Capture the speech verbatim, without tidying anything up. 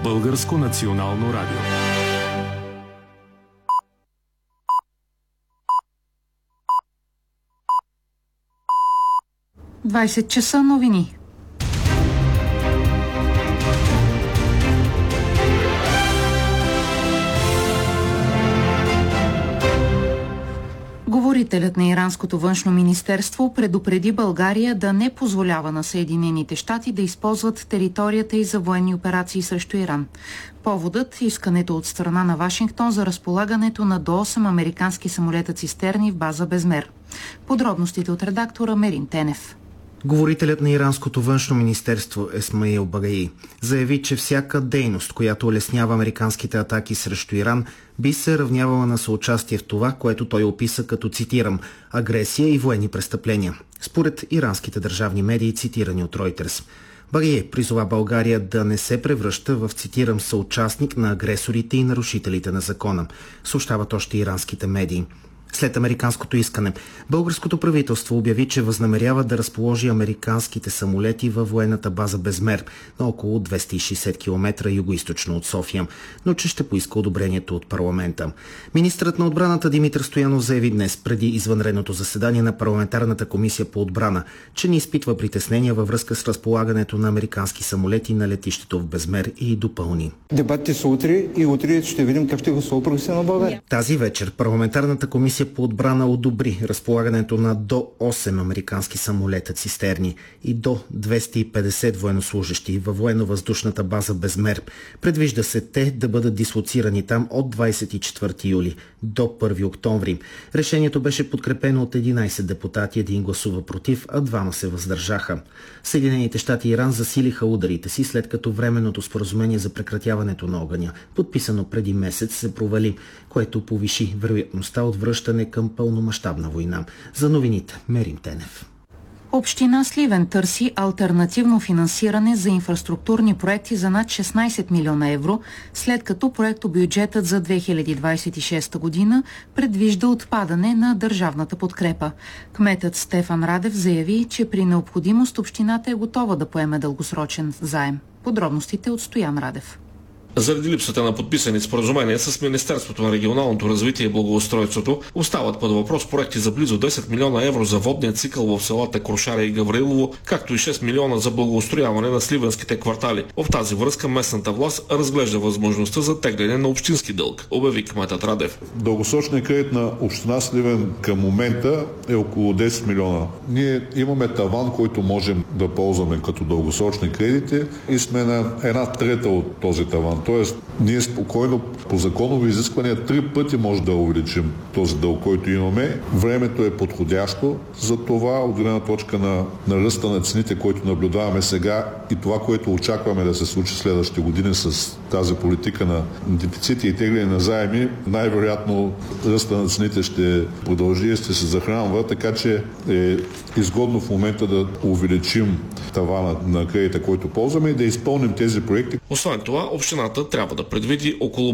Българско национално радио. двайсет часа новини. Говорителят на иранското външно министерство предупреди България да не позволява на Съединените щати да използват територията й за военни операции срещу Иран. Поводът – искането от страна на Вашингтон за разполагането на до осем американски самолета-цистерни в база Безмер. Подробностите от редактора Мерин Тенев. Говорителят на иранското външно министерство Есмаил Багаи заяви, че всяка дейност, която улеснява американските атаки срещу Иран, би се равнявала на съучастие в това, което той описа като, цитирам, агресия и военни престъпления, според иранските държавни медии, цитирани от Reuters. Багаи призова България да не се превръща в, цитирам, съучастник на агресорите и нарушителите на закона, съобщават още иранските медии. След американското искане, българското правителство обяви, че възнамерява да разположи американските самолети във военната база Безмер на около двеста и шейсет километра югоизточно от София, но че ще поиска одобрението от парламента. Министърът на отбраната Димитър Стоянов заяви днес, преди извънредното заседание на парламентарната комисия по отбрана, че не изпитва притеснения във връзка с разполагането на американски самолети на летището в Безмер и допълни. Дебатите са утре и утре ще видим как ще гласува правителството на България. Тази вечер парламентарната комисия по отбрана одобри разполагането на до осем американски самолета-цистерни и до двеста и петдесет военнослужащи във военно-въздушната база Безмер. Предвижда се те да бъдат дислоцирани там от двайсет и четвърти юли до първи октомври. Решението беше подкрепено от единайсет депутати, един гласува против, а двама се въздържаха. Съединените щати и Иран засилиха ударите си, след като временното споразумение за прекратяването на огъня, подписано преди месец, се провали, което повиши вероятността от връщане към пълномащабна война. За новините Мерин Тенев. Община Сливен търси алтернативно финансиране за инфраструктурни проекти за над шестнайсет милиона евро, след като проектобюджетът за две хиляди двайсет и шеста година предвижда отпадане на държавната подкрепа. Кметът Стефан Радев заяви, че при необходимост общината е готова да поеме дългосрочен заем. Подробностите от Стоян Радев. Заради липсата на подписани споразумения с Министерството на регионалното развитие и благоустройството, остават под въпрос проекти за близо десет милиона евро за водния цикъл в селата Крушаре и Гаврилово, както и шест милиона за благоустрояване на сливенските квартали. В тази връзка местната власт разглежда възможността за тегляне на общински дълг, обяви кметът Радев. Дългосрочният кредит на община Сливен към момента е около десет милиона. Ние имаме таван, който можем да ползваме като дългосрочни кредити и сме на една трета от този таван. Тоест, ние спокойно по законови изисквания три пъти може да увеличим този дълг, който имаме. Времето е подходящо за това, от гледна точка на, на ръста на цените, който наблюдаваме сега и това, което очакваме да се случи следващите години с тази политика на дефицити и тегляне на заеми. Най-вероятно ръста на цените ще продължи и ще се захранва, така че е изгодно в момента да увеличим тавана на кредита, който ползваме и да изпълним тези проекти. Освен това, общината трябва да предвиди около